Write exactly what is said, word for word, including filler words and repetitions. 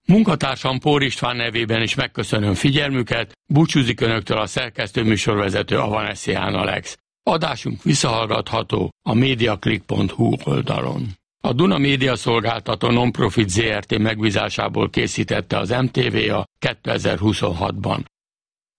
Munkatársam Pór István nevében is megköszönöm figyelmüket, búcsúzik önöktől a szerkesztő műsorvezető Avanesián Alex. Adásunk visszahallgatható a mediaclick pont hu oldalon. A Duna Média Szolgáltató Nonprofit zé er té megbízásából készítette az em té vé a kétezer-huszonhatban.